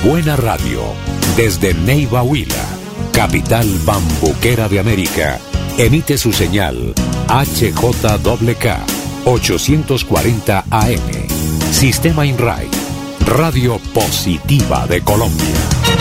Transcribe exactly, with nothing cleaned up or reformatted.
buena radio, desde Neiva Huila, capital bambuquera de América, emite su señal H J K K ochocientos cuarenta A M, Sistema INRAI, Radio Positiva de Colombia.